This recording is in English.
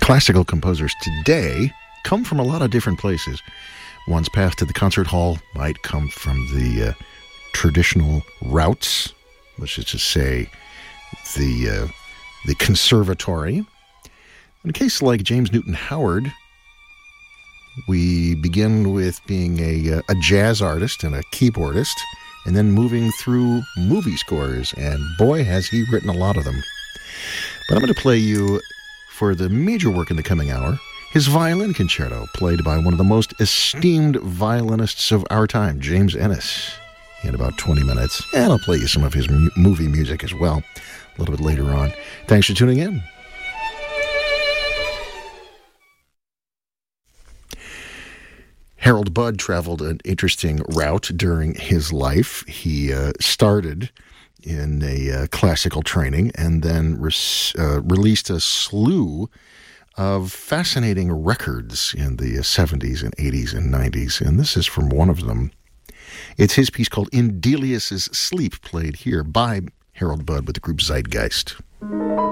Classical composers today come from a lot of different places. One's path to the concert hall might come from the traditional routes, which is to say the conservatory. In a case like James Newton Howard, we begin with being a jazz artist and a keyboardist, and then moving through movie scores, and boy, has he written a lot of them. But I'm going to play you, for the major work in the coming hour, his violin concerto, played by one of the most esteemed violinists of our time, James Ennis, in about 20 minutes. And I'll play you some of his movie music as well a little bit later on. Thanks for tuning in. Harold Budd traveled an interesting route during his life. He started in a classical training and then released a slew of fascinating records in the 70s and 80s and 90s, and this is from one of them. It's his piece called In Delius's Sleep, played here by Harold Budd with the group Zeitgeist.